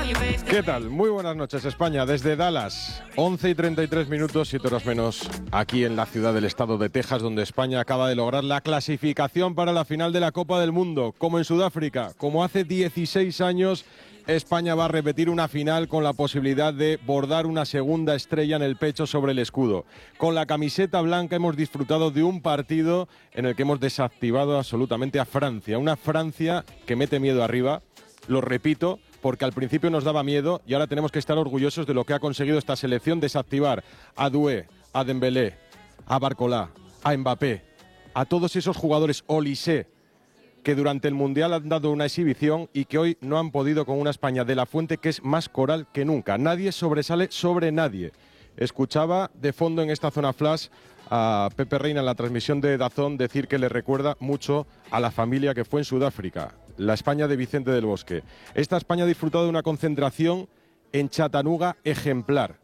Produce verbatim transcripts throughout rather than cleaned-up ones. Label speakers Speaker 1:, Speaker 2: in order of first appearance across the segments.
Speaker 1: ¿Qué tal? Muy buenas noches, España. Desde Dallas, once y treinta y tres minutos, siete horas menos, aquí en la ciudad del estado de Texas, donde España acaba de lograr la clasificación para la final de la Copa del Mundo. Como en Sudáfrica, como hace dieciséis años, España va a repetir una final con la posibilidad de bordar una segunda estrella en el pecho sobre el escudo. Con la camiseta blanca hemos disfrutado de un partido en el que hemos desactivado absolutamente a Francia. Una Francia que mete miedo arriba, lo repito, porque al principio nos daba miedo y ahora tenemos que estar orgullosos de lo que ha conseguido esta selección, desactivar a Doué, a Dembélé, a Barcola, a Mbappé, a todos esos jugadores, Olise, que durante el Mundial han dado una exhibición y que hoy no han podido con una España de la Fuente que es más coral que nunca. Nadie sobresale sobre nadie. Escuchaba de fondo en esta zona flash a Pepe Reina en la transmisión de DAZN decir que le recuerda mucho a la familia que fue en Sudáfrica, la España de Vicente del Bosque. Esta España ha disfrutado de una concentración en Chattanooga ejemplar,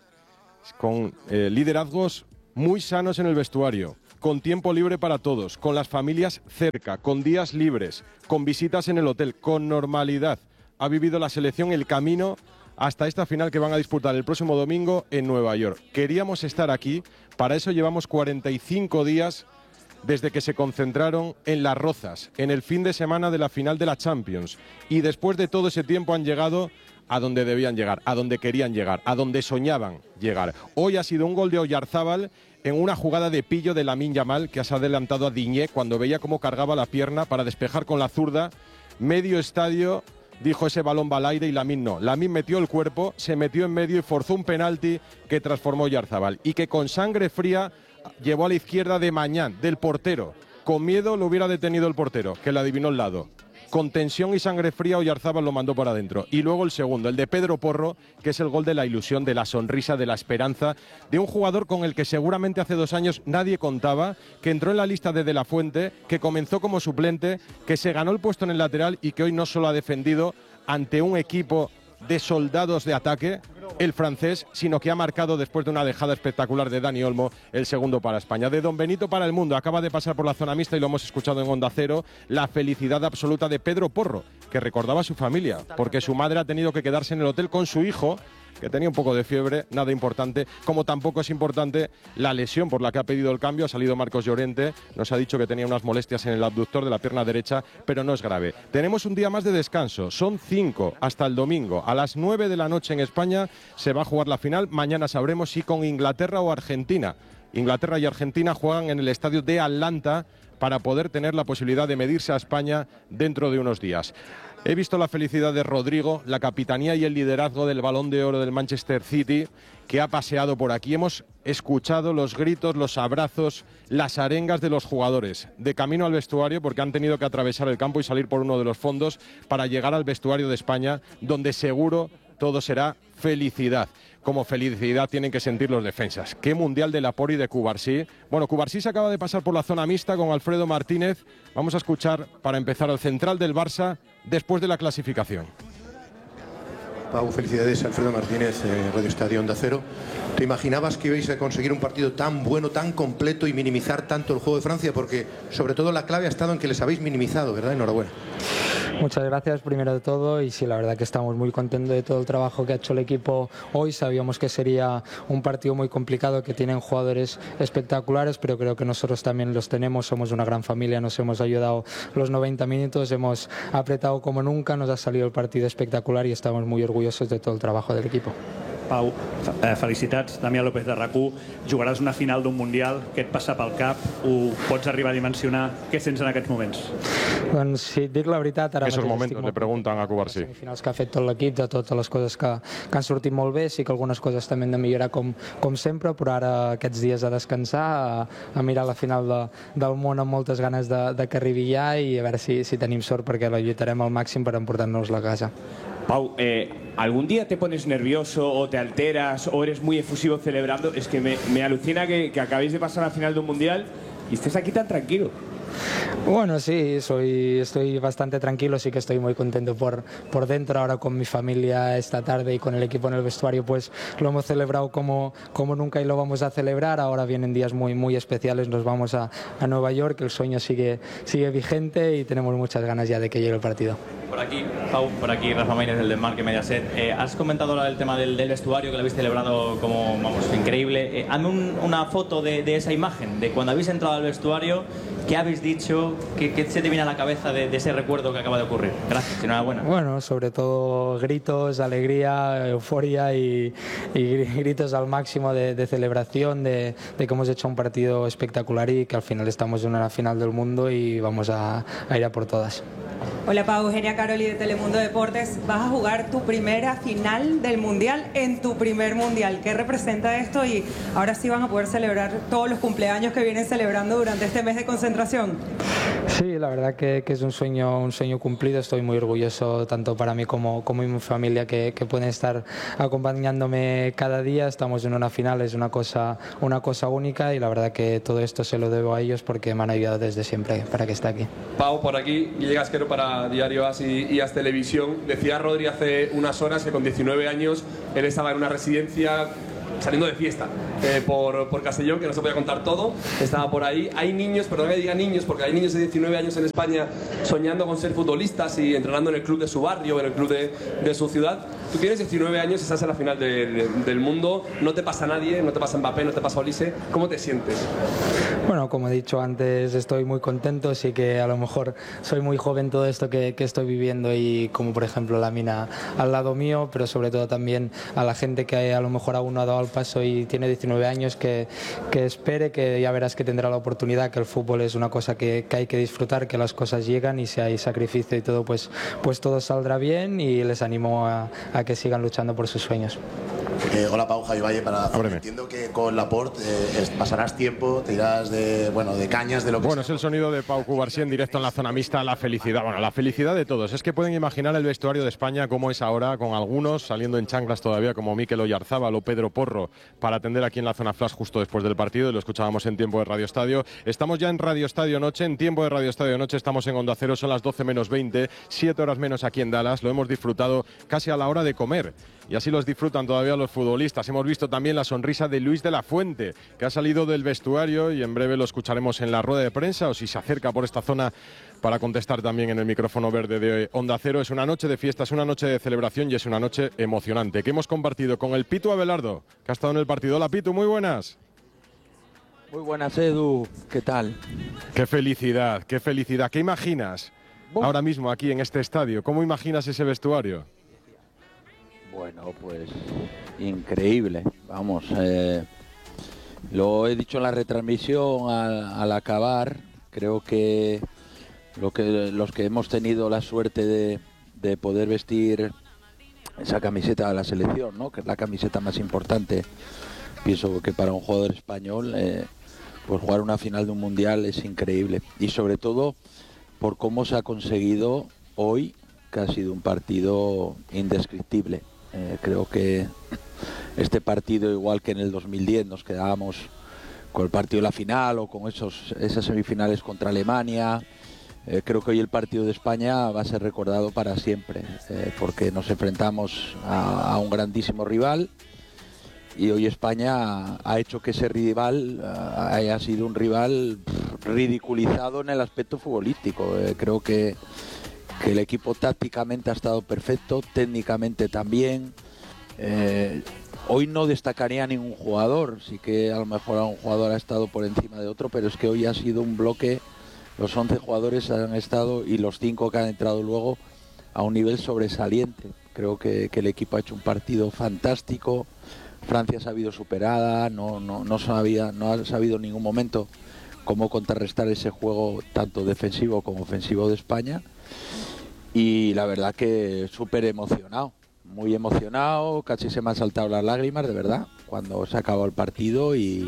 Speaker 1: con eh, liderazgos muy sanos en el vestuario, con tiempo libre para todos, con las familias cerca, con días libres, con visitas en el hotel, con normalidad. Ha vivido la selección el camino hasta esta final que van a disputar el próximo domingo en Nueva York. Queríamos estar aquí, para eso llevamos cuarenta y cinco días desde que se concentraron en Las Rozas, en el fin de semana de la final de la Champions. Y después de todo ese tiempo han llegado a donde debían llegar, a donde querían llegar, a donde soñaban llegar. Hoy ha sido un gol de Oyarzábal en una jugada de pillo de Lamine Yamal, que has adelantado a Diñé cuando veía cómo cargaba la pierna para despejar con la zurda. Medio estadio dijo ese balón va al aire y Lamine no. Lamine metió el cuerpo, se metió en medio y forzó un penalti que transformó Oyarzábal. Y que con sangre fría llevó a la izquierda de Mañán, del portero. Con miedo lo hubiera detenido el portero, que le adivinó el lado. Con tensión y sangre fría, Oyarzábal lo mandó para adentro. Y luego el segundo, el de Pedro Porro, que es el gol de la ilusión, de la sonrisa, de la esperanza, de un jugador con el que seguramente hace dos años nadie contaba, que entró en la lista de De La Fuente, que comenzó como suplente, que se ganó el puesto en el lateral y que hoy no solo ha defendido ante un equipo de soldados de ataque, el francés, sino que ha marcado después de una dejada espectacular de Dani Olmo el segundo para España. De Don Benito para el mundo, acaba de pasar por la zona mixta y lo hemos escuchado en Onda Cero, la felicidad absoluta de Pedro Porro, que recordaba a su familia, porque su madre ha tenido que quedarse en el hotel con su hijo, que tenía un poco de fiebre, nada importante, como tampoco es importante la lesión por la que ha pedido el cambio. Ha salido Marcos Llorente, nos ha dicho que tenía unas molestias en el abductor de la pierna derecha, pero no es grave. Tenemos un día más de descanso, son cinco hasta el domingo. A las nueve de la noche en España se va a jugar la final, mañana sabremos si con Inglaterra o Argentina. Inglaterra y Argentina juegan en el estadio de Atlanta para poder tener la posibilidad de medirse a España dentro de unos días. He visto la felicidad de Rodrigo, la capitanía y el liderazgo del Balón de Oro del Manchester City, que ha paseado por aquí. Hemos escuchado los gritos, los abrazos, las arengas de los jugadores, de camino al vestuario, porque han tenido que atravesar el campo y salir por uno de los fondos para llegar al vestuario de España, donde seguro todo será felicidad. Como felicidad tienen que sentir los defensas. Qué mundial de Laporte y de Cubarsí. Bueno, Cubarsí se acaba de pasar por la zona mixta con Alfredo Martínez. Vamos a escuchar, para empezar, al central del Barça después de la clasificación.
Speaker 2: Pau, felicidades, Alfredo Martínez, eh, Radio Estadio Onda Cero. ¿Te imaginabas que ibais a conseguir un partido tan bueno, tan completo y minimizar tanto el juego de Francia? Porque sobre todo la clave ha estado en que les habéis minimizado, ¿verdad? Enhorabuena.
Speaker 3: Muchas gracias primero de todo, y sí, la verdad que estamos muy contentos de todo el trabajo que ha hecho el equipo hoy. Sabíamos que sería un partido muy complicado, que tienen jugadores espectaculares, pero creo que nosotros también los tenemos, somos una gran familia, nos hemos ayudado los noventa minutos, hemos apretado como nunca, nos ha salido el partido espectacular y estamos muy orgullosos de todo el trabajo del equipo.
Speaker 4: Pau, eh, felicitats. Damià López de RAC u. Jugaràs una final d'un Mundial. Què et passa pel cap? Ho pots arribar a dimensionar? Què sents en aquests moments?
Speaker 3: Doncs si et dic la veritat, ara
Speaker 1: Esos momentos le preguntan a Cubarsí.
Speaker 3: Finals que ha fet tot l'equip, de totes les coses que, que han sortit molt bé. Sí que algunes coses també hem de millorar com, com sempre, però ara aquests dies a descansar, a, a mirar la final de, del món amb moltes ganes de, de que arribi ja, i a veure si, si tenim sort, perquè la lluitarem al màxim per emportar-nos la casa.
Speaker 5: Pau, eh, ¿algún día te pones nervioso o te alteras o eres muy efusivo celebrando? Es que me, me alucina que, que acabéis de pasar a la final de un Mundial y estés aquí tan tranquilo.
Speaker 3: Bueno, sí, soy, estoy bastante tranquilo, sí que estoy muy contento por, por dentro. Ahora con mi familia esta tarde y con el equipo en el vestuario, pues lo hemos celebrado como, como nunca y lo vamos a celebrar. Ahora vienen días muy, muy especiales, nos vamos a, a Nueva York, el sueño sigue, sigue vigente y tenemos muchas ganas ya de que llegue el partido.
Speaker 6: Por aquí, Pau, por aquí Rafa Márquez del Desmarque Mediaset. Eh, has comentado ahora el tema del, del vestuario, que lo habéis celebrado como, vamos, increíble. Eh, hazme un, una foto de, de esa imagen, de cuando habéis entrado al vestuario, ¿qué habéis dicho? ¿Qué, qué se te viene a la cabeza de, de ese recuerdo que acaba de ocurrir? Gracias, enhorabuena.
Speaker 3: Bueno, sobre todo gritos, alegría, euforia y, y gritos al máximo de, de celebración, de, de que hemos hecho un partido espectacular y que al final estamos en una final del mundo y vamos a, a ir a por todas.
Speaker 7: Hola Pau, Eugenia Caroli de Telemundo Deportes. Vas a jugar tu primera final del Mundial en tu primer Mundial. ¿Qué representa esto? Y ahora sí van a poder celebrar todos los cumpleaños que vienen celebrando durante este mes de concentración.
Speaker 3: Sí, la verdad que, que es un sueño, un sueño cumplido. Estoy muy orgulloso tanto para mí como, como mi familia que, que pueden estar acompañándome cada día. Estamos en una final, es una cosa, una cosa única y la verdad que todo esto se lo debo a ellos porque me han ayudado desde siempre para que esté aquí.
Speaker 8: Pau, por aquí, Guille Gasquero para Diario As y, y As Televisión. Decía Rodri hace unas horas que con diecinueve años él estaba en una residencia saliendo de fiesta eh, por, por Castellón, que no se podía contar todo, estaba por ahí. Hay niños, perdón que diga niños, porque hay niños de diecinueve años en España soñando con ser futbolistas y entrenando en el club de su barrio, en el club de, de su ciudad. Tú tienes diecinueve años, estás en la final de, de, del mundo, no te pasa nadie, no te pasa Mbappé, no te pasa Olise. ¿Cómo te sientes?
Speaker 3: Bueno, como he dicho antes, estoy muy contento, sí que a lo mejor soy muy joven todo esto que, que estoy viviendo y como por ejemplo la mina al lado mío, pero sobre todo también a la gente que a lo mejor aún no ha dado el paso y tiene diecinueve años, que, que espere, que ya verás que tendrá la oportunidad, que el fútbol es una cosa que, que hay que disfrutar, que las cosas llegan y si hay sacrificio y todo, pues, pues todo saldrá bien y les animo a, a que sigan luchando por sus sueños.
Speaker 9: Eh, hola Pau, Javi Valle para
Speaker 1: Ábreme.
Speaker 9: Entiendo que con Laporte eh, pasarás tiempo, te irás de, bueno, de cañas, de lo que
Speaker 1: Bueno,
Speaker 9: sea.
Speaker 1: es el sonido de Pau Cubarsí en directo en la zona mixta, la felicidad, bueno, la felicidad de todos. Es que pueden imaginar el vestuario de España como es ahora, con algunos saliendo en chanclas todavía, como Mikel Oyarzábal o Pedro Porro, para atender aquí en la zona flash justo después del partido, y lo escuchábamos en Tiempo de Radio Estadio. Estamos ya en Radio Estadio Noche, en Tiempo de Radio Estadio Noche, estamos en Onda Cero, son las doce menos veinte, siete horas menos aquí en Dallas, lo hemos disfrutado casi a la hora de comer. Y así los disfrutan todavía los futbolistas. Hemos visto también la sonrisa de Luis de la Fuente, que ha salido del vestuario y en breve lo escucharemos en la rueda de prensa o si se acerca por esta zona para contestar también en el micrófono verde de Onda Cero. Es una noche de fiesta, es una noche de celebración y es una noche emocionante que hemos compartido con el Pitu Abelardo, que ha estado en el partido. Hola Pitu, muy buenas.
Speaker 10: Muy buenas, Edu. ¿Qué tal?
Speaker 1: Qué felicidad, qué felicidad. ¿Qué imaginas
Speaker 10: Bom.
Speaker 1: ahora mismo aquí en este estadio? ¿Cómo imaginas ese vestuario?
Speaker 10: Bueno, pues increíble. Vamos, eh, lo he dicho en la retransmisión al, al acabar. Creo que, lo que los que hemos tenido la suerte de, de poder vestir esa camiseta de la selección, ¿no? Que es la camiseta más importante, pienso que para un jugador español, eh, pues jugar una final de un mundial es increíble. Y sobre todo por cómo se ha conseguido hoy, que ha sido un partido indescriptible. Eh, creo que este partido, igual que en el dos mil diez, nos quedábamos con el partido de la final o con esos, esas semifinales contra Alemania. Eh, creo que hoy el partido de España va a ser recordado para siempre, eh, porque nos enfrentamos a, a un grandísimo rival y hoy España ha hecho que ese rival uh, haya sido un rival pff, ridiculizado en el aspecto futbolístico. Eh, creo que que el equipo tácticamente ha estado perfecto, técnicamente también. Eh, hoy no destacaría a ningún jugador, sí que a lo mejor a un jugador ha estado por encima de otro, pero es que hoy ha sido un bloque, los once jugadores han estado y los cinco que han entrado luego a un nivel sobresaliente. Creo que, que el equipo ha hecho un partido fantástico, Francia ha sabido superada, no, no, no, sabía, no ha sabido en ningún momento cómo contrarrestar ese juego tanto defensivo como ofensivo de España. Y la verdad que súper emocionado, muy emocionado, casi se me han saltado las lágrimas, de verdad, cuando se acabó el partido y,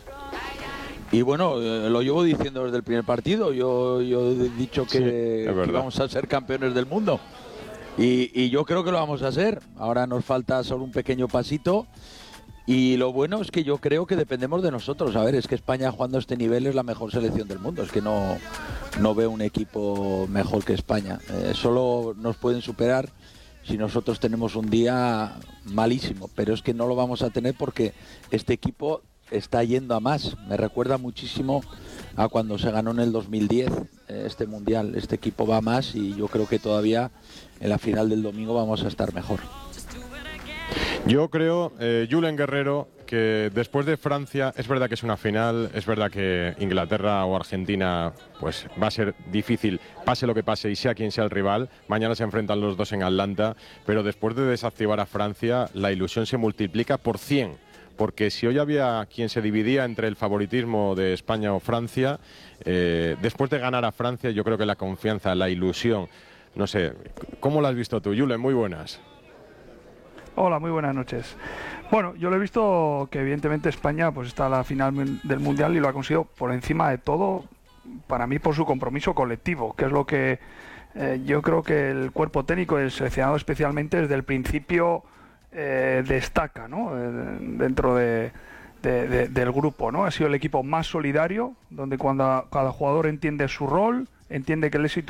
Speaker 10: y bueno, eh, lo llevo diciendo desde el primer partido, yo, yo he dicho que,
Speaker 1: Sí,
Speaker 10: que íbamos a ser campeones del mundo y, y yo creo que lo vamos a hacer, ahora nos falta solo un pequeño pasito Y lo bueno es que yo creo que dependemos de nosotros. A ver, es que España jugando a este nivel es la mejor selección del mundo. Es que no, no veo un equipo mejor que España. Eh, solo nos pueden superar si nosotros tenemos un día malísimo. Pero es que no lo vamos a tener porque este equipo está yendo a más. Me recuerda muchísimo a cuando se ganó en el dos mil diez eh, este Mundial. Este equipo va a más y yo creo que todavía en la final del domingo vamos a estar mejor.
Speaker 1: Yo creo, eh, Julen Guerrero, que después de Francia, es verdad que es una final, es verdad que Inglaterra o Argentina pues va a ser difícil, pase lo que pase y sea quien sea el rival. Mañana se enfrentan los dos en Atlanta, pero después de desactivar a Francia, la ilusión se multiplica por cien. Porque si hoy había quien se dividía entre el favoritismo de España o Francia, eh, después de ganar a Francia, yo creo que la confianza, la ilusión, no sé, ¿cómo lo has visto tú, Julen? Muy buenas.
Speaker 11: Hola, muy buenas noches. Bueno, yo lo he visto que evidentemente España pues está a la final del Mundial y lo ha conseguido por encima de todo, para mí por su compromiso colectivo, que es lo que eh, yo creo que el cuerpo técnico, el seleccionado especialmente desde el principio eh, destaca, ¿no? Eh, dentro de, de, de, del grupo, ¿no? Ha sido el equipo más solidario, donde cuando cada jugador entiende su rol, entiende que el éxito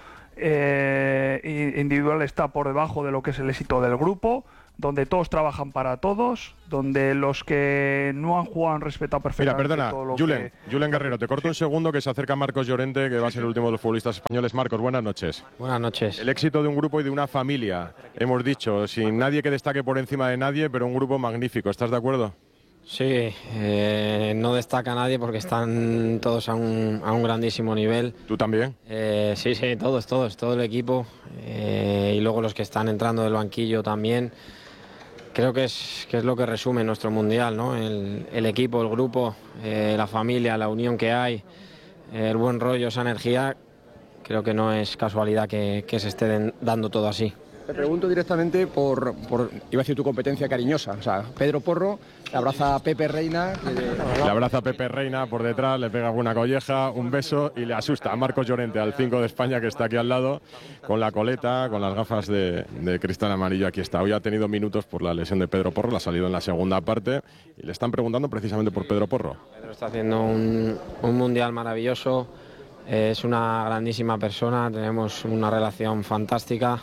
Speaker 11: eh, individual está por debajo de lo que es el éxito del grupo, donde todos trabajan para todos, donde los que no han jugado han respetado perfectamente.
Speaker 1: Mira, perdona,
Speaker 11: todo lo
Speaker 1: Julen,
Speaker 11: que...
Speaker 1: Julen Guerrero, te corto sí. un segundo que se acerca Marcos Llorente, que va a ser el último de los futbolistas españoles. Marcos, buenas noches.
Speaker 12: Buenas noches.
Speaker 1: El éxito de un grupo y de una familia, hemos dicho, sin nadie que destaque por encima de nadie, pero un grupo magnífico. ¿Estás de acuerdo?
Speaker 12: Sí, eh, no destaca nadie porque están todos a un, a un grandísimo nivel.
Speaker 1: ¿Tú también?
Speaker 12: Eh, sí, sí, todos, todos, todo el equipo. Eh, y luego los que están entrando del banquillo también. Creo que es, que es lo que resume nuestro Mundial, ¿no? El, el equipo, el grupo, eh, la familia, la unión que hay, el buen rollo, esa energía. Creo que no es casualidad que, que se esté dando todo así.
Speaker 13: Te pregunto directamente por, por, iba a decir tu competencia cariñosa, o sea, Pedro Porro, le abraza a Pepe Reina. Que...
Speaker 1: Le abraza a Pepe Reina por detrás, le pega una colleja, un beso y le asusta a Marcos Llorente, al cinco de España que está aquí al lado, con la coleta, con las gafas de, de cristal amarillo. Aquí está. Hoy ha tenido minutos por la lesión de Pedro Porro, la ha salido en la segunda parte y le están preguntando precisamente por Pedro Porro.
Speaker 12: Pedro está haciendo un, un mundial maravilloso, es una grandísima persona, tenemos una relación fantástica.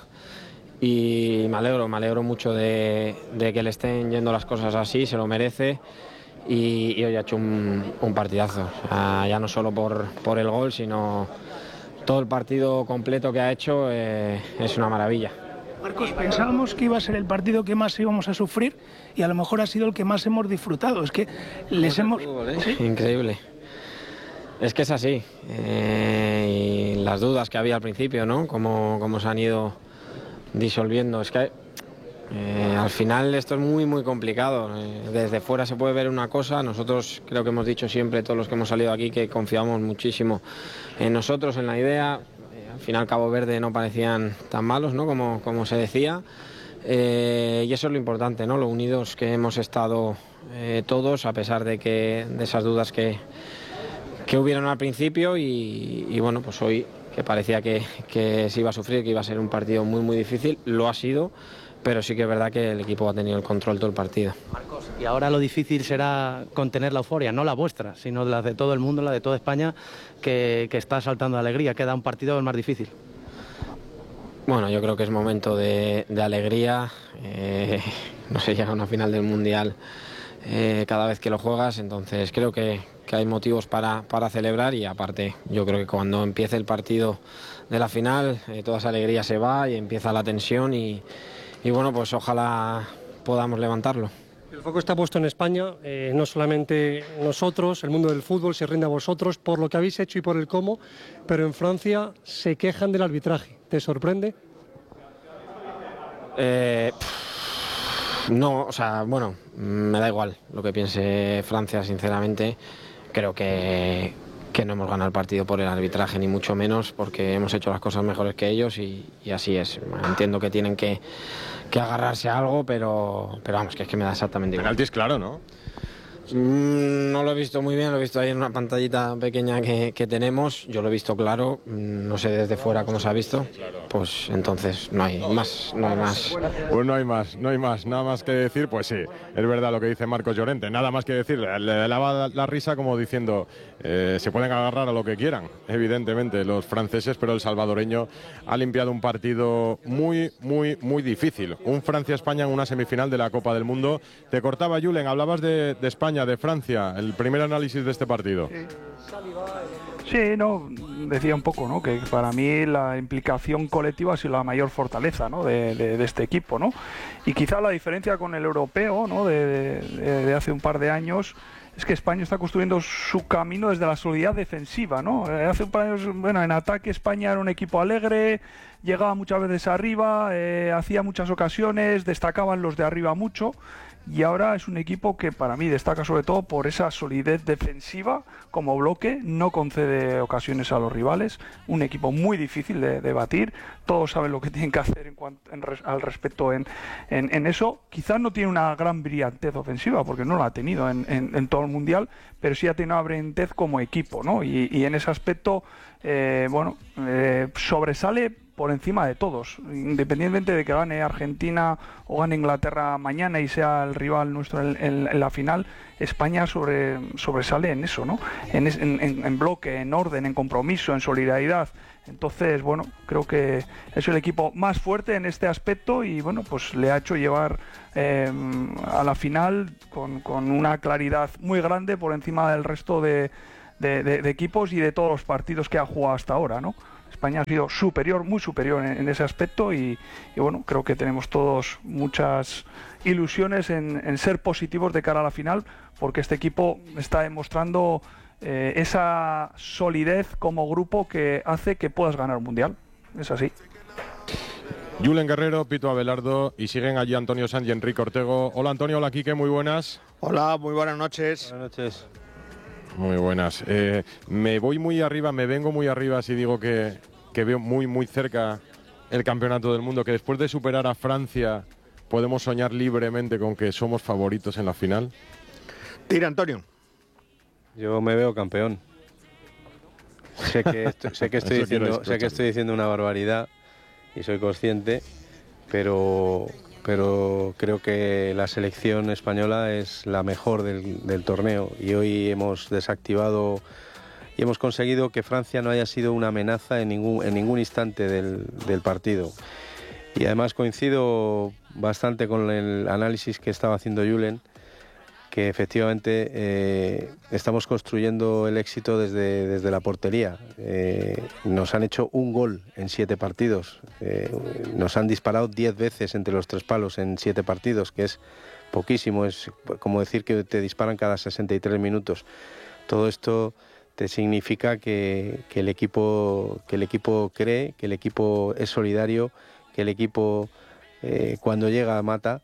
Speaker 12: Y me alegro, me alegro mucho de, de que le estén yendo las cosas así, se lo merece y, y hoy ha hecho un, un partidazo, o sea, ya no solo por, por el gol, sino todo el partido completo que ha hecho eh, es una maravilla.
Speaker 14: Marcos, pensábamos que iba a ser el partido que más íbamos a sufrir y a lo mejor ha sido el que más hemos disfrutado, es que les hemos...
Speaker 12: Fútbol, ¿eh? ¿Sí? Increíble. Es que es así, eh, y las dudas que había al principio, ¿no? Cómo, cómo se han ido disolviendo, es que eh, al final esto es muy muy complicado, eh, desde fuera se puede ver una cosa, nosotros creo que hemos dicho siempre, todos los que hemos salido aquí, que confiamos muchísimo en nosotros, en la idea, eh, al final Cabo Verde no parecían tan malos, ¿no? como, como se decía, eh, y eso es lo importante, ¿no? Lo unidos que hemos estado eh, todos, a pesar de, que, de esas dudas que, que hubieron al principio y, y bueno, pues hoy que parecía que, que se iba a sufrir, que iba a ser un partido muy muy difícil, lo ha sido, pero sí que es verdad que el equipo ha tenido el control todo el partido.
Speaker 15: Marcos, y ahora lo difícil será contener la euforia, no la vuestra, sino la de todo el mundo, la de toda España, que, que está saltando de alegría, queda un partido el más difícil.
Speaker 12: Bueno, yo creo que es momento de, de alegría, eh, no sé, llega a una final del Mundial eh, cada vez que lo juegas, entonces creo que que hay motivos para, para celebrar y aparte yo creo que cuando empiece el partido de la final eh, toda esa alegría se va y empieza la tensión y, y bueno, pues ojalá podamos levantarlo.
Speaker 16: El foco está puesto en España, eh, no solamente nosotros, el mundo del fútbol se rinde a vosotros por lo que habéis hecho y por el cómo, pero en Francia se quejan del arbitraje. ¿Te sorprende?
Speaker 12: Eh, no, o sea, bueno, me da igual lo que piense Francia, sinceramente. Creo que, que no hemos ganado el partido por el arbitraje, ni mucho menos, porque hemos hecho las cosas mejores que ellos y, y así es. Entiendo que tienen que, que agarrarse a algo, pero, pero vamos, que es que me da exactamente igual.
Speaker 1: Penalti es claro, ¿no?
Speaker 12: Mm, no lo he visto muy bien, lo he visto ahí en una pantallita pequeña que, que tenemos. Yo lo he visto claro, no sé desde fuera cómo se ha visto. Pues entonces no hay más, no hay más.
Speaker 1: Pues no hay más, no hay más, nada más que decir. Pues sí, es verdad lo que dice Marcos Llorente, nada más que decir. Le daba la risa como diciendo, eh, se pueden agarrar a lo que quieran, evidentemente los franceses, pero el salvadoreño ha limpiado un partido muy, muy, muy difícil. Un Francia-España en una semifinal de la Copa del Mundo. Te cortaba, Julen, hablabas de, de España, de Francia, el primer análisis de este partido.
Speaker 11: Sí, no, decía un poco, ¿no? Que para mí la implicación colectiva ha sido la mayor fortaleza, ¿no? de, de, de este equipo, ¿no? Y quizá la diferencia con el europeo, ¿no? de, de, de hace un par de años es que España está construyendo su camino desde la solidez defensiva, ¿no? Hace un par de años, bueno, en ataque España era un equipo alegre, llegaba muchas veces arriba, eh, hacía muchas ocasiones, destacaban los de arriba mucho. Y ahora es un equipo que para mí destaca sobre todo por esa solidez defensiva como bloque, no concede ocasiones a los rivales, un equipo muy difícil de, de batir, todos saben lo que tienen que hacer en cuanto, en res, al respecto en, en, en eso. Quizás no tiene una gran brillantez ofensiva porque no la ha tenido en, en, en todo el Mundial, pero sí ha tenido una brillantez como equipo, ¿no? Y, y en ese aspecto, eh, bueno, eh, sobresale por encima de todos, independientemente de que gane Argentina o gane Inglaterra mañana y sea el rival nuestro en, en, en la final. España sobre, sobresale en eso, ¿no? En, en, en bloque, en orden, en compromiso, en solidaridad. Entonces, bueno, creo que es el equipo más fuerte en este aspecto y, bueno, pues le ha hecho llevar eh, a la final con, con una claridad muy grande por encima del resto de, de, de, de equipos y de todos los partidos que ha jugado hasta ahora, ¿no? España ha sido superior, muy superior en, en ese aspecto y, y bueno, creo que tenemos todos muchas ilusiones en, en ser positivos de cara a la final, porque este equipo está demostrando eh, esa solidez como grupo que hace que puedas ganar un mundial. Es así.
Speaker 1: Julen Guerrero, Pito Abelardo y siguen allí Antonio Sanz y Enrique Ortego. Hola Antonio, hola Quique, muy buenas.
Speaker 17: Hola, muy buenas noches.
Speaker 18: Buenas noches.
Speaker 1: Muy buenas. Eh, me voy muy arriba, me vengo muy arriba si digo que, que veo muy, muy cerca el campeonato del mundo, que después de superar a Francia podemos soñar libremente con que somos favoritos en la final.
Speaker 17: Tira, Antonio.
Speaker 18: Yo me veo campeón. Sé que, esto, sé que, estoy, diciendo, sé que estoy diciendo una barbaridad y soy consciente, pero... pero creo que la selección española es la mejor del, del torneo y hoy hemos desactivado y hemos conseguido que Francia no haya sido una amenaza en ningún, en ningún instante del, del partido. Y además coincido bastante con el análisis que estaba haciendo Julen, que efectivamente eh, estamos construyendo el éxito desde, desde la portería. Eh, nos han hecho un gol en siete partidos, eh, nos han disparado diez veces entre los tres palos en siete partidos, que es poquísimo, es como decir que te disparan cada sesenta y tres minutos. Todo esto te significa que, que, el equipo, que el equipo cree, que el equipo es solidario, que el equipo eh, cuando llega mata.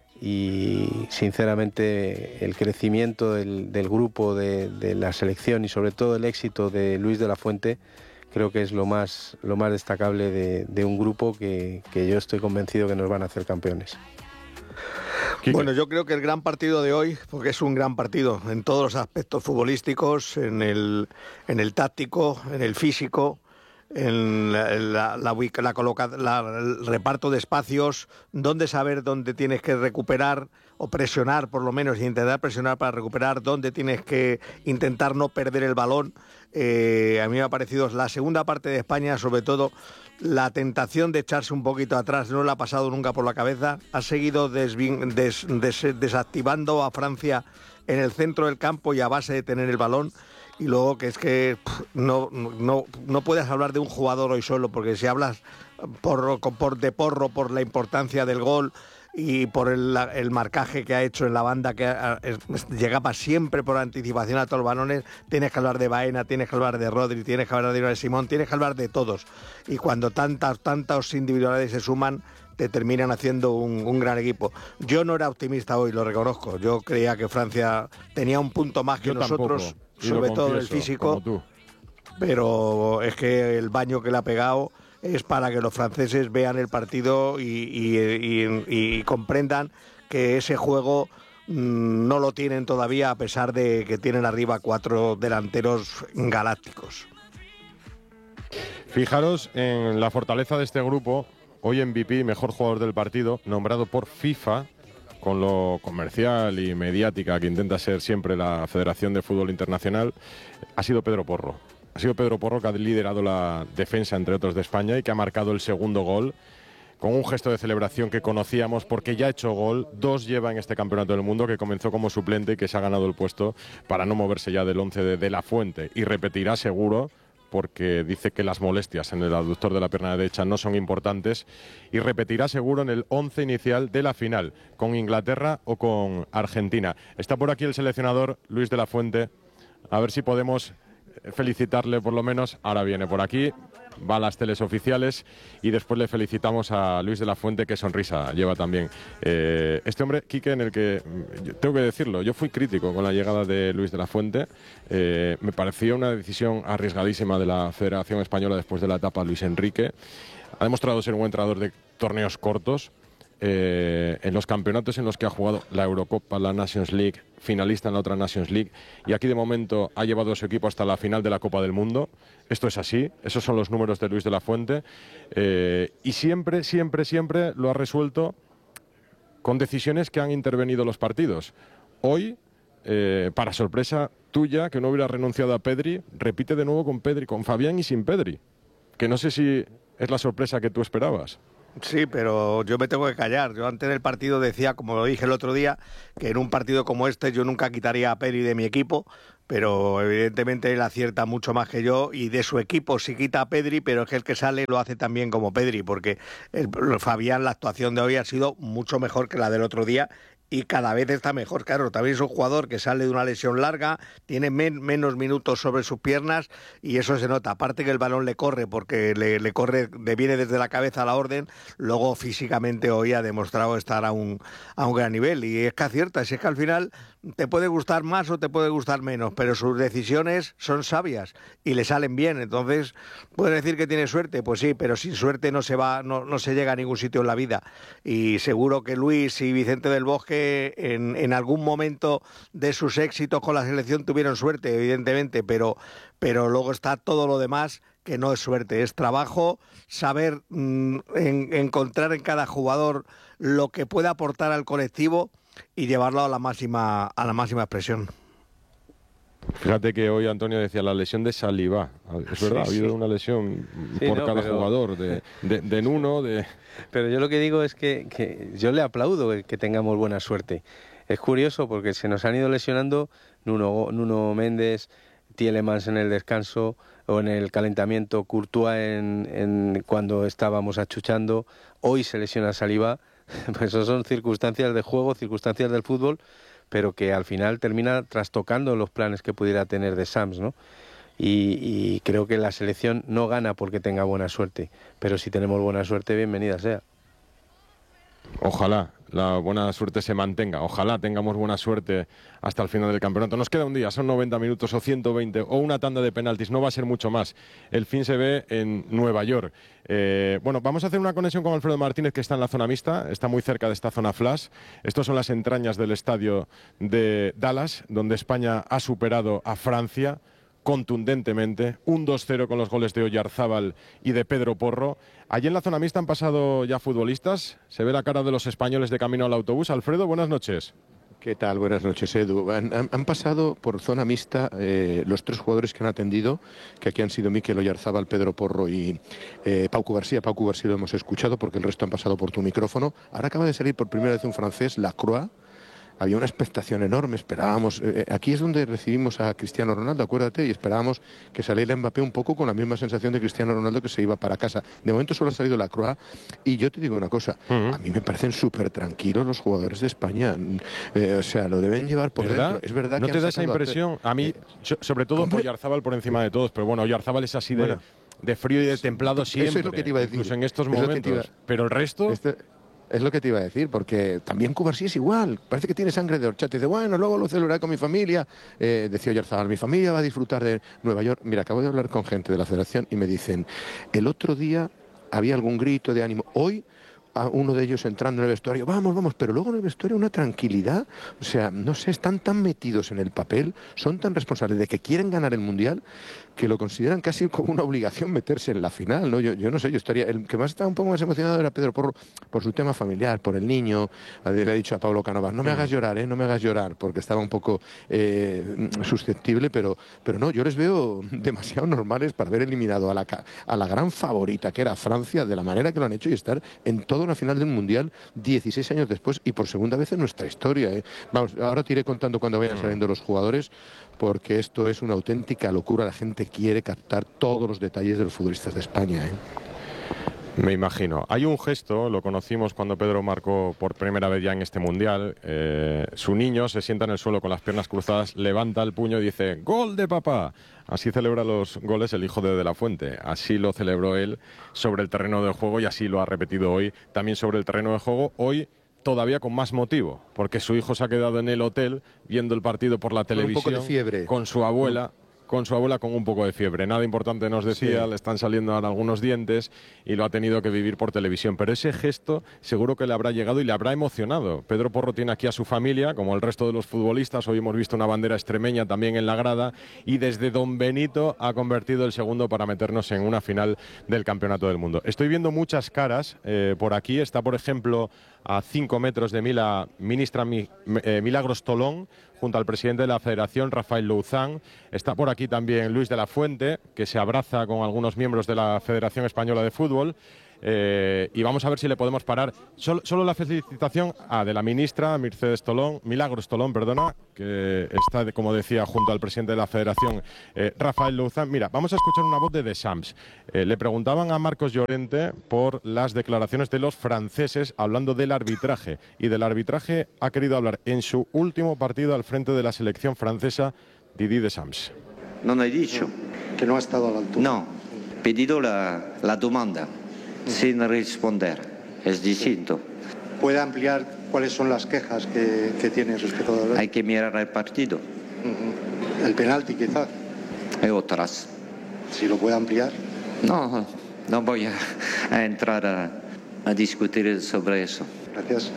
Speaker 18: Y sinceramente el crecimiento del, del grupo, de, de la selección y sobre todo el éxito de Luis de la Fuente creo que es lo más, lo más destacable de, de un grupo que, que yo estoy convencido que nos van a hacer campeones.
Speaker 17: Bueno, yo creo que el gran partido de hoy, porque es un gran partido en todos los aspectos futbolísticos, en el, en el táctico, en el físico, en la, la, la, la, coloca, la, el reparto de espacios, dónde saber dónde tienes que recuperar o presionar, por lo menos, y intentar presionar para recuperar, dónde tienes que intentar no perder el balón. Eh, a mí me ha parecido la segunda parte de España, sobre todo la tentación de echarse un poquito atrás, no le ha pasado nunca por la cabeza, ha seguido desvin, des, des, desactivando a Francia en el centro del campo y a base de tener el balón. Y luego que es que pff, no, no, no puedes hablar de un jugador hoy solo, porque si hablas por, por de Porro, por la importancia del gol y por el, el marcaje que ha hecho en la banda, que a, es, llegaba siempre por anticipación a todos los balones, tienes que hablar de Baena, tienes que hablar de Rodri, tienes que hablar de Unai Simón, tienes que hablar de todos. Y cuando tantas, tantas individualidades se suman, te terminan haciendo un, un gran equipo. Yo no era optimista hoy, lo reconozco. Yo creía que Francia tenía un punto más que
Speaker 1: Yo
Speaker 17: nosotros,
Speaker 1: tampoco,
Speaker 17: sobre todo
Speaker 1: confieso,
Speaker 17: el físico, pero es que el baño que le ha pegado es para que los franceses vean el partido y, y, y, y comprendan que ese juego mmm, no lo tienen todavía, a pesar de que tienen arriba cuatro delanteros galácticos.
Speaker 1: Fijaros en la fortaleza de este grupo. Hoy M V P, mejor jugador del partido, nombrado por FIFA, con lo comercial y mediática que intenta ser siempre la Federación de Fútbol Internacional, ha sido Pedro Porro. Ha sido Pedro Porro que ha liderado la defensa, entre otros, de España y que ha marcado el segundo gol con un gesto de celebración que conocíamos porque ya ha hecho gol. Dos lleva en este Campeonato del Mundo, que comenzó como suplente y que se ha ganado el puesto para no moverse ya del once de, de La Fuente. Y repetirá seguro, porque dice que las molestias en el aductor de la pierna derecha no son importantes, y repetirá seguro en el once inicial de la final, con Inglaterra o con Argentina. Está por aquí el seleccionador Luis de la Fuente, a ver si podemos felicitarle por lo menos. Ahora viene por aquí, va a las teles oficiales y después le felicitamos a Luis de la Fuente. Qué sonrisa lleva también eh, este hombre, Quique, en el que, tengo que decirlo, yo fui crítico con la llegada de Luis de la Fuente. Eh, me pareció una decisión arriesgadísima de la Federación Española después de la etapa Luis Enrique. Ha demostrado ser un buen entrenador de torneos cortos. Eh, en los campeonatos en los que ha jugado, la Eurocopa, la Nations League, finalista en la otra Nations League, y aquí de momento ha llevado a su equipo hasta la final de la Copa del Mundo. Esto es así, esos son los números de Luis de la Fuente, eh, y siempre, siempre, siempre lo ha resuelto con decisiones que han intervenido los partidos. Hoy, eh, para sorpresa tuya, que no hubiera renunciado a Pedri, repite de nuevo con Pedri, con Fabián y sin Pedri, que no sé si es la sorpresa que tú esperabas.
Speaker 17: Sí, pero yo me tengo que callar. Yo antes del partido decía, como lo dije el otro día, que en un partido como este yo nunca quitaría a Pedri de mi equipo, pero evidentemente él acierta mucho más que yo, y de su equipo sí quita a Pedri, pero es que el que sale lo hace también como Pedri, porque el, Fabián, la actuación de hoy ha sido mucho mejor que la del otro día, y cada vez está mejor. Claro, también es un jugador que sale de una lesión larga, tiene men menos minutos sobre sus piernas, y eso se nota. Aparte que el balón le corre, porque le, le corre, le viene desde la cabeza a la orden. Luego físicamente hoy ha demostrado estar a un, a un gran nivel, y es que acierta. Si es que al final te puede gustar más o te puede gustar menos, pero sus decisiones son sabias y le salen bien. Entonces, ¿puedes decir que tiene suerte? Pues sí, pero sin suerte no se va, no, no se llega a ningún sitio en la vida. Y seguro que Luis y Vicente del Bosque En, en algún momento de sus éxitos con la selección tuvieron suerte, evidentemente, pero, pero luego está todo lo demás, que no es suerte, es trabajo, saber mmm, en, encontrar en cada jugador lo que puede aportar al colectivo y llevarlo a la máxima, a la máxima expresión.
Speaker 1: Fíjate que hoy Antonio decía la lesión de Saliba. Es verdad, sí, ha habido sí. una lesión sí, por no, cada pero... jugador, de, de, de Nuno, de...
Speaker 18: Pero yo lo que digo es que, que yo le aplaudo que tengamos buena suerte. Es curioso porque se nos han ido lesionando Nuno, Nuno Méndez, Tielemans en el descanso o en el calentamiento, Courtois en, en, cuando estábamos achuchando. Hoy se lesiona Saliba. Pues eso son circunstancias de juego, circunstancias del fútbol, pero que al final termina trastocando los planes que pudiera tener de Sams, ¿no? Y, y creo que la selección no gana porque tenga buena suerte, pero si tenemos buena suerte, bienvenida sea.
Speaker 1: Ojalá la buena suerte se mantenga, ojalá tengamos buena suerte hasta el final del campeonato. Nos queda un día, son noventa minutos o ciento veinte o una tanda de penaltis, no va a ser mucho más. El fin se ve en Nueva York. Eh, bueno, vamos a hacer una conexión con Alfredo Martínez, que está en la zona mixta, está muy cerca de esta zona flash. Estos son las entrañas del estadio de Dallas, donde España ha superado a Francia contundentemente, un dos cero con los goles de Oyarzábal y de Pedro Porro. Allí en la zona mixta han pasado ya futbolistas, se ve la cara de los españoles de camino al autobús. Alfredo, buenas noches.
Speaker 2: ¿Qué tal? Buenas noches, Edu. Han, han, han pasado por zona mixta eh, los tres jugadores que han atendido, que aquí han sido Mikel Oyarzábal, Pedro Porro y eh, Pauco García. Pauco García lo hemos escuchado porque el resto han pasado por tu micrófono. Ahora acaba de salir por primera vez un francés, Lacroix. Había una expectación enorme, esperábamos, eh, aquí es donde recibimos a Cristiano Ronaldo, acuérdate, y esperábamos que saliera Mbappé un poco con la misma sensación de Cristiano Ronaldo, que se iba para casa. De momento solo ha salido Lacroix, y yo te digo una cosa, uh-huh. a mí me parecen súper tranquilos los jugadores de España, eh, o sea, lo deben llevar por
Speaker 1: ¿verdad?
Speaker 2: dentro. Es verdad
Speaker 1: ¿No
Speaker 2: que
Speaker 1: te da esa impresión? A mí, eh, sobre todo por Oyarzábal por encima de todos, pero bueno, Oyarzábal es así de, bueno, de frío y de templado siempre,
Speaker 2: eso es lo que te iba a decir.
Speaker 1: Incluso en estos
Speaker 2: es
Speaker 1: momentos,
Speaker 2: iba...
Speaker 1: pero el resto...
Speaker 2: Este... Es lo que te iba a decir, porque también Cubarsí es igual. Parece que tiene sangre de horchata. Dice, bueno, luego lo celebraré con mi familia. Eh, decía Oyarzábal, mi familia va a disfrutar de Nueva York. Mira, acabo de hablar con gente de la federación y me dicen, el otro día había algún grito de ánimo. Hoy, a uno de ellos entrando en el vestuario, vamos, vamos, pero luego en el vestuario una tranquilidad, o sea, no sé, están tan metidos en el papel, son tan responsables de que quieren ganar el Mundial, que lo consideran casi como una obligación meterse en la final, ¿no? Yo, yo no sé, yo estaría, el que más estaba un poco más emocionado era Pedro Porro, por su tema familiar, por el niño, le ha dicho a Pablo Cánovas, no me hagas llorar, ¿eh? No me hagas llorar, porque estaba un poco eh, susceptible, pero, pero no, yo les veo demasiado normales para haber eliminado a la, a la gran favorita que era Francia, de la manera que lo han hecho, y estar en toda una final del Mundial dieciséis años después y por segunda vez en nuestra historia, ¿eh? Vamos, ahora te iré contando cuando vayan saliendo los jugadores, porque esto es una auténtica locura. La gente quiere captar todos los detalles de los futbolistas de España, ¿eh?
Speaker 1: Me imagino. Hay un gesto, lo conocimos cuando Pedro marcó por primera vez ya en este Mundial. Eh, su niño se sienta en el suelo con las piernas cruzadas, levanta el puño y dice ¡Gol de papá! Así celebra los goles el hijo de De La Fuente. Así lo celebró él sobre el terreno de juego y así lo ha repetido hoy también sobre el terreno de juego. Hoy todavía con más motivo, porque su hijo se ha quedado en el hotel viendo el partido por la televisión
Speaker 2: con un poco de fiebre,
Speaker 1: con su abuela. Con su abuela con un poco de fiebre. Nada importante nos decía, sí. Le están saliendo ahora algunos dientes y lo ha tenido que vivir por televisión. Pero ese gesto seguro que le habrá llegado y le habrá emocionado. Pedro Porro tiene aquí a su familia, como el resto de los futbolistas. Hoy hemos visto una bandera extremeña también en la grada y desde Don Benito ha convertido el segundo para meternos en una final del Campeonato del Mundo. Estoy viendo muchas caras eh, por aquí. Está, por ejemplo, a cinco metros de mí la ministra Mi, eh, Milagros Tolón, junto al presidente de la Federación, Rafael Louzán. Está por aquí también Luis de la Fuente, que se abraza con algunos miembros de la Federación Española de Fútbol. Eh, y vamos a ver si le podemos parar. Solo, solo la felicitación a de la ministra Mercedes Tolón, Milagros Tolón, perdona, que está, como decía, junto al presidente de la Federación, eh, Rafael Louzán. Mira, vamos a escuchar una voz de Deschamps. Eh, le preguntaban a Marcos Llorente por las declaraciones de los franceses hablando del arbitraje. Y del arbitraje ha querido hablar en su último partido al frente de la selección francesa, Didier Deschamps.
Speaker 19: No he dicho
Speaker 2: que no ha estado a la altura.
Speaker 19: No, pedido la, la demanda sin responder. Es distinto.
Speaker 2: ¿Puede ampliar cuáles son las quejas que, que tiene respecto a la...
Speaker 19: Hay que mirar el partido.
Speaker 2: Uh-huh. El penalti, quizás.
Speaker 19: Y otras.
Speaker 2: ¿Si lo puede ampliar?
Speaker 19: No, no voy a, a entrar a, a discutir sobre eso.
Speaker 2: Gracias.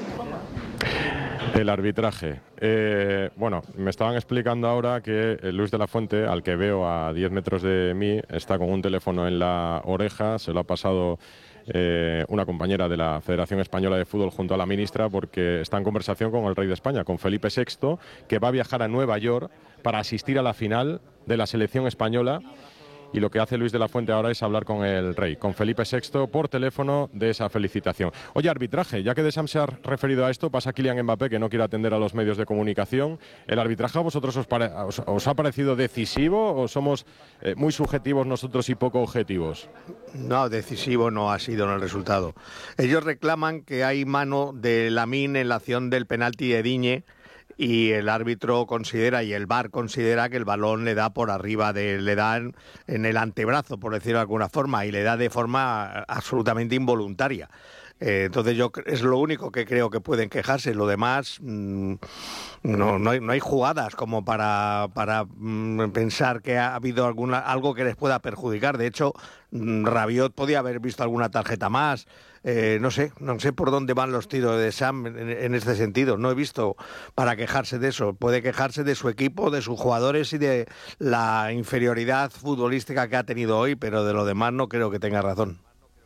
Speaker 1: El arbitraje. Eh, bueno, me estaban explicando ahora que Luis de la Fuente, al que veo a diez metros de mí, está con un teléfono en la oreja, se lo ha pasado eh, una compañera de la Federación Española de Fútbol junto a la ministra, porque está en conversación con el rey de España, con Felipe sexto, que va a viajar a Nueva York para asistir a la final de la selección española. Y lo que hace Luis de la Fuente ahora es hablar con el rey, con Felipe sexto, por teléfono, de esa felicitación. Oye, arbitraje, ya que Deschamps se ha referido a esto, pasa Kylian Mbappé, que no quiere atender a los medios de comunicación. ¿El arbitraje a vosotros os, pare os, os ha parecido decisivo o somos eh, muy subjetivos nosotros y poco objetivos?
Speaker 17: No, decisivo no ha sido en el resultado. Ellos reclaman que hay mano de Lamine en la acción del penalti de Digne, y el árbitro considera y el V A R considera que el balón le da por arriba, de, le da en, en el antebrazo, por decirlo de alguna forma, y le da de forma absolutamente involuntaria. Eh, entonces yo es lo único que creo que pueden quejarse. Lo demás, mmm, no, no, hay, no hay jugadas como para, para mmm, pensar que ha habido alguna, algo que les pueda perjudicar. De hecho, mmm, Rabiot podía haber visto alguna tarjeta más. Eh, no sé, no sé por dónde van los tiros de Sam en, en este sentido. No he visto para quejarse de eso. Puede quejarse de su equipo, de sus jugadores y de la inferioridad futbolística que ha tenido hoy, pero de lo demás no creo que tenga razón.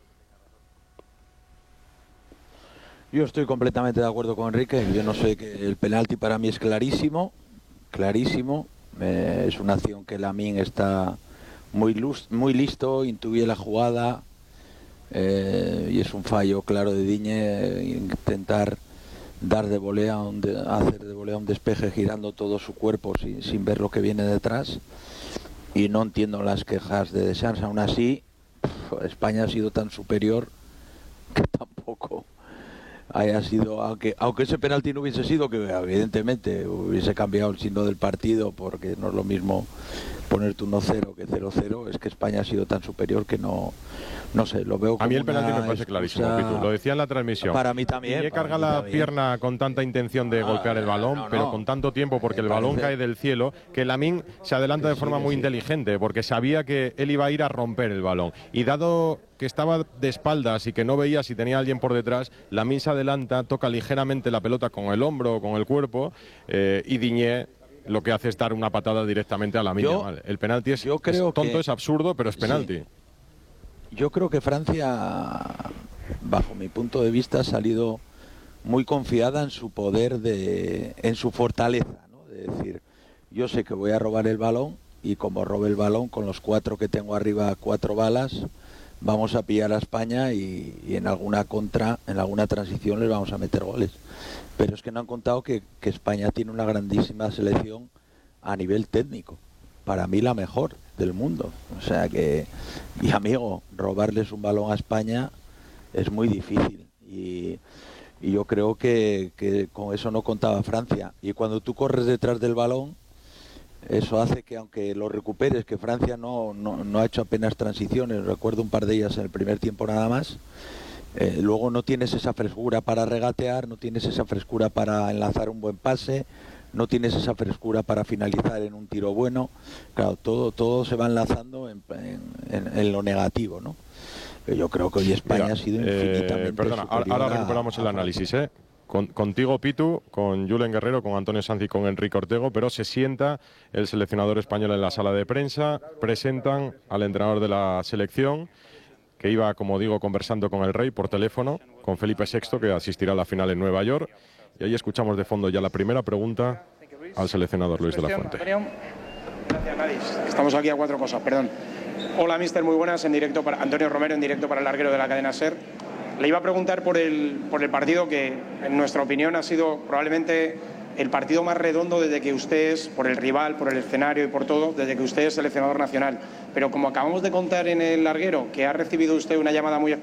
Speaker 10: Yo estoy completamente de acuerdo con Enrique. Yo no sé, que el penalti para mí es clarísimo, clarísimo. Eh, es una acción que Lamine está muy, luz, muy listo, intuye la jugada. Eh, y es un fallo claro de Digne, eh, intentar dar de volea, un de, hacer de volea un despeje girando todo su cuerpo sin, sin ver lo que viene detrás. Y no entiendo las quejas de Deschamps. Aún así, pff, España ha sido tan superior que tampoco haya sido, aunque, aunque ese penalti no hubiese sido, que evidentemente hubiese cambiado el signo del partido, porque no es lo mismo ponerte uno cero que cero cero, es que España ha sido tan superior que no, no sé, lo veo como
Speaker 1: a mí el penalti
Speaker 10: una
Speaker 1: me parece clarísimo,
Speaker 10: excusa-
Speaker 1: Pitu, lo decía en la transmisión.
Speaker 10: Para mí también.
Speaker 1: Y
Speaker 10: para
Speaker 1: carga
Speaker 10: mí
Speaker 1: la
Speaker 10: también.
Speaker 1: pierna con tanta intención de
Speaker 10: Ah,
Speaker 1: golpear el balón,
Speaker 10: no, no.
Speaker 1: pero con tanto tiempo, porque el balón
Speaker 10: parece-
Speaker 1: cae del cielo, que Lamine se adelanta de
Speaker 10: sí,
Speaker 1: forma
Speaker 10: que
Speaker 1: muy
Speaker 10: sí.
Speaker 1: inteligente, porque sabía que él iba a ir a romper el balón. Y dado que estaba de espaldas y que no veía si tenía alguien por detrás, Lamine se adelanta, toca ligeramente la pelota con el hombro o con el cuerpo, eh, y Diñé lo que hace es dar una patada directamente a Lamine
Speaker 10: Yo-
Speaker 1: Yamal. El penalti es,
Speaker 10: yo creo
Speaker 1: es tonto,
Speaker 10: que-
Speaker 1: es absurdo, pero es penalti.
Speaker 10: Sí. Yo creo que Francia, bajo mi punto de vista, ha salido muy confiada en su poder, de, en su fortaleza, ¿no? De decir, yo sé que voy a robar el balón y como robe el balón, con los cuatro que tengo arriba, cuatro balas, vamos a pillar a España y, y en alguna contra, en alguna transición les vamos a meter goles. Pero es que no han contado que, que España tiene una grandísima selección a nivel técnico. Para mí la mejor del mundo. O sea que, y amigo, robarles un balón a España es muy difícil. Y, y yo creo que, que con eso no contaba Francia. Y cuando tú corres detrás del balón, eso hace que aunque lo recuperes, que Francia no, no, no ha hecho apenas transiciones, recuerdo un par de ellas en el primer tiempo nada más, eh, luego no tienes esa frescura para regatear, no tienes esa frescura para enlazar un buen pase, no tienes esa frescura para finalizar en un tiro bueno. Claro, todo, todo se va enlazando en, en, en, en lo negativo, ¿no? Pero yo creo que hoy España
Speaker 1: Mira,
Speaker 10: ha sido
Speaker 1: eh,
Speaker 10: infinitamente
Speaker 1: perdona, ahora,
Speaker 10: superior
Speaker 1: ahora
Speaker 10: a-
Speaker 1: recuperamos el
Speaker 10: a
Speaker 1: análisis, ¿eh? Con- contigo, Pitu, con Julen Guerrero, con Antonio Sanz y con Enrique Ortego, pero se sienta el seleccionador español en la sala de prensa, presentan al entrenador de la selección, que iba, como digo, conversando con el rey por teléfono, con Felipe sexto, que asistirá a la final en Nueva York, y ahí escuchamos de fondo ya la primera pregunta al seleccionador Luis de la Fuente.
Speaker 20: Gracias, Nadis. Estamos aquí a cuatro cosas, perdón. Hola, mister, muy buenas, en directo para Antonio Romero, en directo para el larguero de la cadena SER. Le iba a preguntar por el, por el partido que, en nuestra opinión, ha sido probablemente el partido más redondo desde que usted es, por el rival, por el escenario y por todo, desde que usted es seleccionador nacional. Pero como acabamos de contar en el larguero, que ha recibido usted una llamada muy especial